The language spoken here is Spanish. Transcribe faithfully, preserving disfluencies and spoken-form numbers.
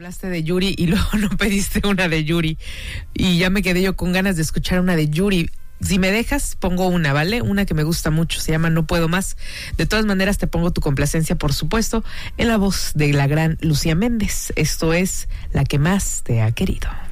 hablaste de Yuri y luego no pediste una de Yuri. Y ya me quedé yo con ganas de escuchar una de Yuri. Si me dejas, pongo una, ¿vale? Una que me gusta mucho, se llama No Puedo Más. De todas maneras, te pongo tu complacencia, por supuesto, en la voz de la gran Lucía Méndez. Esto es La que más te ha querido.